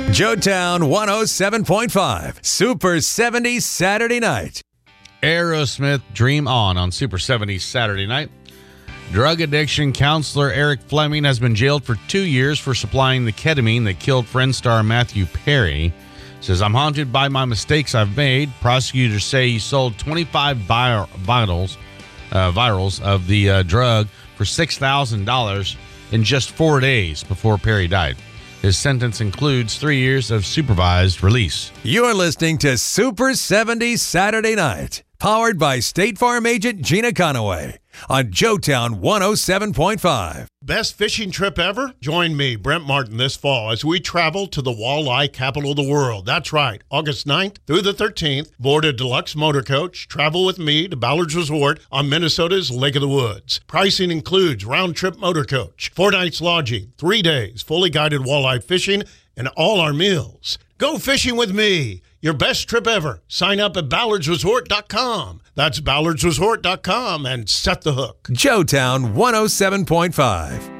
Joetown 107.5, Super 70s Saturday night. Aerosmith, Dream On Super 70s Saturday night. Drug addiction counselor Eric Fleming has been jailed for 2 years for supplying the ketamine that killed Friends star Matthew Perry. Says, I'm haunted by my mistakes I've made. Prosecutors say he sold 25 vials of the drug for $6,000 in just 4 days before Perry died. His sentence includes 3 years of supervised release. You're listening to Super 70s Saturday night, powered by State Farm agent Gina Conaway on Joetown 107.5. Best fishing trip ever? Join me, Brent Martin, this fall as we travel to the walleye capital of the world. That's right, August 9th through the 13th. Board a deluxe motor coach. Travel with me to Ballard's Resort on Minnesota's Lake of the Woods. Pricing includes round-trip motor coach, 4 nights lodging, 3 days, fully guided walleye fishing, and all our meals. Go fishing with me. Your best trip ever. Sign up at ballardsresort.com. That's ballardsresort.com and set the hook. Joetown 107.5.